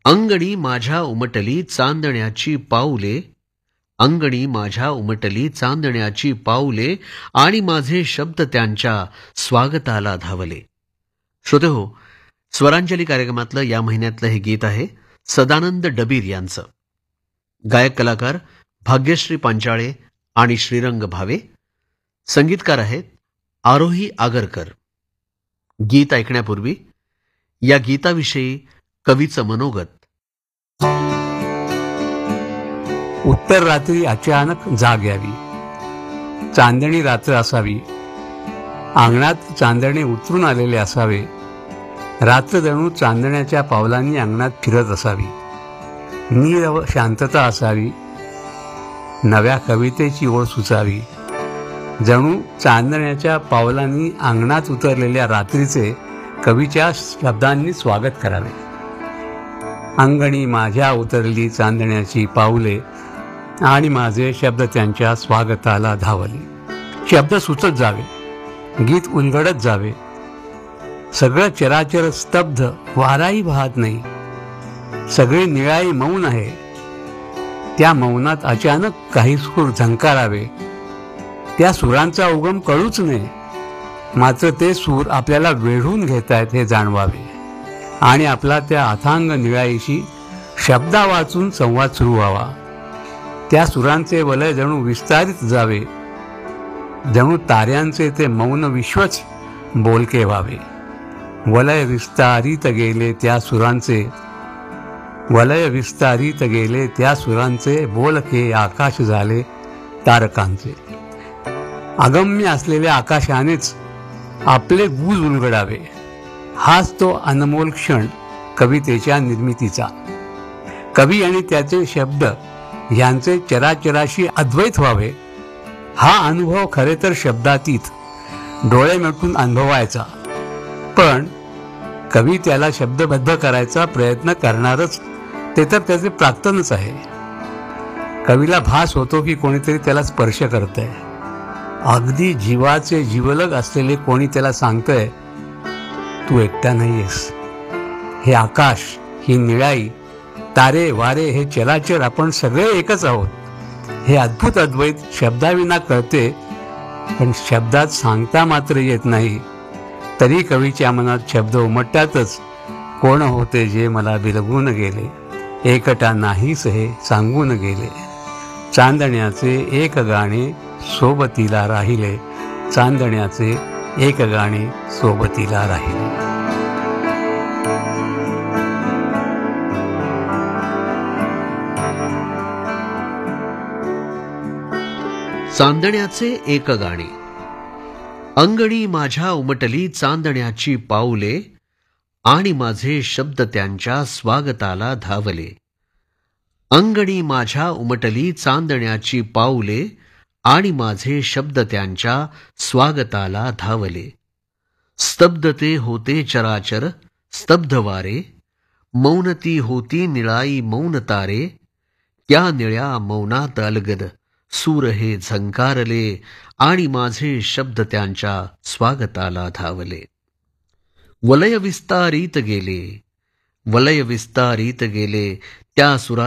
अंगणी माझ्या उमटली चांदण्याची पाऊले, अंगणी माझ्या उमटली चांदण्याची पाऊले, आणि माझे शब्द त्यांच्या स्वागताला धावले. श्रोतेहो, स्वरांजली कार्यक्रमातलं या महिन्यातलं हे गीत आहे सदानंद डबीर यांचं. गायक कलाकार भाग्यश्री पांचाळे आणि श्रीरंग भावे. संगीतकार आहेत आरोही आगरकर. गीत ऐकण्यापूर्वी या गीताविषयी कवीचं मनोगत. उत्तर रात्री अचानक जाग यावी, चांदणी रात्र असावी, अंगणात चांदणे उतरून आलेले असावे, रात्र जणू चांदण्याच्या पावलांनी अंगणात फिरत असावी, नीरव शांतता असावी, नव्या कवितेची ओळ सुचावी, जणू चांदण्याच्या पावलांनी अंगणात उतरलेल्या रात्रीचे कवीच्या शब्दांनी स्वागत करावे. अंगणी माझ्या उतरली चांदण्याची पाऊले, आणि माझे शब्द त्यांच्या स्वागताला धावले. शब्द सुचत जावे, गीत उलगडत जावे, सगळं चराचर स्तब्ध, वाराही वाहत नाही, सगळे निळाई मौन आहे. त्या मौनात अचानक काही सूर झंकारावे, त्या सुरांचा उगम कळूच नये, मात्र ते सूर आपल्याला वेढून घेत आहेत हे जाणवावे, आणि आपला त्या अथांग निळाईशी शब्दा वाचून संवाद सुरू व्हावा. त्या सुरांचे वलय जणू विस्तारित जावे, जणू ताऱ्यांचे ते मौन विश्वच बोलके व्हावे. वलय विस्तारित गेले त्या सुरांचे, वलय विस्तारित गेले त्या सुरांचे, बोलके आकाश झाले तारकांचे. अगम्य असलेल्या आकाशानेच आपले गुज उलगडावे, हाच तो अनमोल क्षण कवितेच्या निर्मितीचा. कवी आणि त्याचे शब्द यांचे चराचराशी अद्वैत व्हावे, हा अनुभव खरे तर शब्दातीत, डोळे मिटून अनुभवायचा. पण कवी त्याला शब्दबद्ध करायचा प्रयत्न करणारच, ते तर त्याचे प्राक्तनच आहे. कवीला भास होतो की कोणीतरी त्याला स्पर्श करतंय, अगदी जीवाचे जीवलग असलेले कोणी त्याला सांगतंय, तू एकटा नाहीयेस. हे आकाश, ही निळाई, तारे वारे, हे चराचर आपण सगळे एकच आहोत. हे अद्भुत अद्वैत शब्दाविना कळते, पण शब्दात सांगता मात्र येत नाही. तरी कवीच्या मनात शब्द उमटतातच. कोण होते जे मला बिलगून गेले, एकटा नाहीस हे सांगून गेले. चांदण्याचे एक गाणे सोबतीला राहिले, चांदण्याचे एक गाणे सोबतीला राहिले. चांदण्याचे एक गाणे. अंगणी माझ्या उमटली चांदण्याची पाऊले, आणि माझे शब्द त्यांच्या स्वागताला धावले. अंगणी माझ्या उमटली चांदण्याची पाऊले, आणि माझे शब्द त्यांच्या स्वागताला धावले. स्तब्धते होते चराचर, स्तब्ध वारे, मौनती होती निळाई मौन तारे. त्या निळ्या मौनात अलगद सूर हे झंकारले, आणि माझे शब्द त्यांच्या स्वागताला धावले. वलय विस्तारित गेले, वलय विस्तारित गेले त्या सुरा